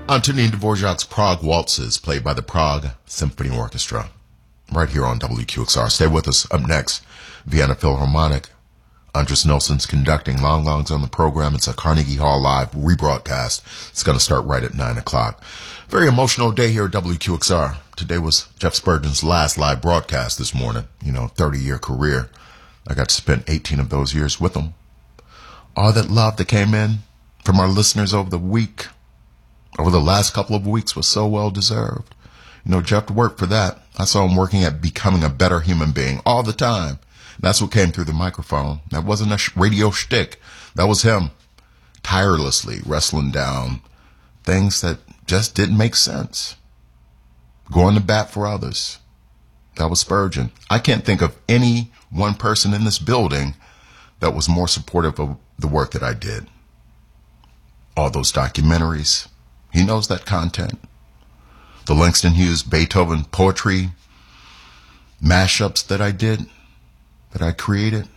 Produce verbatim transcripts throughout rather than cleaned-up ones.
Antonin Dvorak's Prague Waltzes, played by the Prague Symphony Orchestra, right here on W Q X R. Stay with us. Up next, Vienna Philharmonic. Andres Nelson's conducting. Long Long's on the program. It's a Carnegie Hall Live rebroadcast. It's going to start right at nine o'clock. Very emotional day here at W Q X R. Today was Jeff Spurgeon's last live broadcast this morning. You know, thirty-year career. I got to spend eighteen of those years with him. All that love that came in from our listeners over the week, over the last couple of weeks, was so well deserved. You know, Jeff worked for that. I saw him working at becoming a better human being all the time. That's what came through the microphone. That wasn't a sh- radio shtick. That was him tirelessly wrestling down things that just didn't make sense. Going to bat for others. That was Spurgeon. I can't think of any one person in this building that was more supportive of the work that I did. All those documentaries. He knows that content. The Langston Hughes Beethoven poetry mashups that I did, that I created.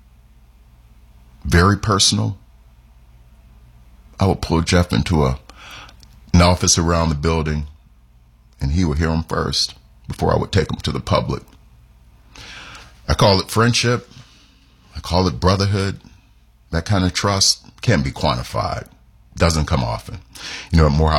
Very personal. I would pull Jeff into a, an office around the building, and he would hear him first before I would take him to the public. I call it friendship. I call it brotherhood. That kind of trust can't be quantified. Doesn't come often. You know, at Morehouse